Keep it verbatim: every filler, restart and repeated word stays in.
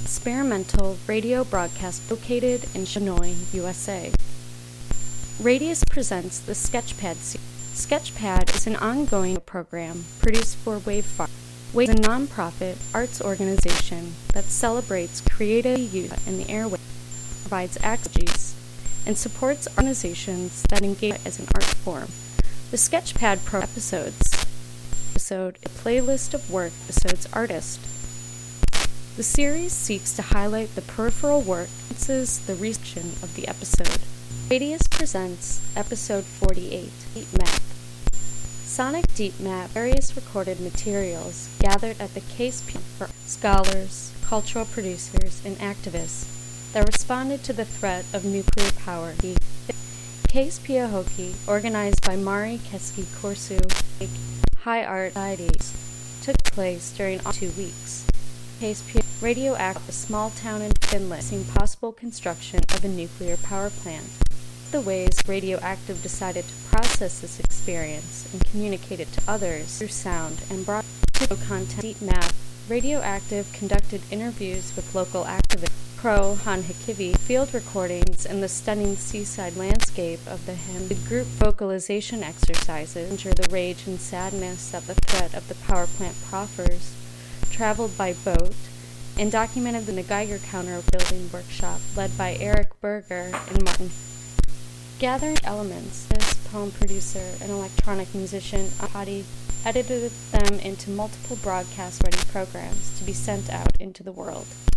experimental radio broadcast located in Chinoy, U S A. Radius presents the Sketchpad series. Sketchpad is an ongoing program produced for WaveFarm. Wave is a non-profit arts organization that celebrates creative youth in the airwaves, provides activities, and supports organizations that engage as an art form. The Sketchpad Pro episodes episode a playlist of work episodes artist. The series seeks to highlight the peripheral work and the reception of the episode. Radius presents episode forty-eight, Deep Map. Sonic Deep Map, various recorded materials gathered at the Case P for scholars, cultural producers, and activists that responded to the threat of nuclear power. Case Piahoki, organized by Mari Keski Korsu, High Art Societies, took place during two weeks. Case P Radioactive, a small town in Finland, seeing possible construction of a nuclear power plant. The ways Radioactive decided to process this experience and communicate it to others through sound and broadcast content. Deep Map. Radioactive conducted interviews with local activists, Pro Hanhikivi, field recordings in the stunning seaside landscape of the Hem. The group vocalization exercises enter the rage and sadness that the threat of the power plant proffers, traveled by boat, and documented in the Geiger counter building workshop led by Eric Berger and Martin. Gathering elements, this poem producer and electronic musician Ahadi edited them into multiple broadcast-ready programs to be sent out into the world.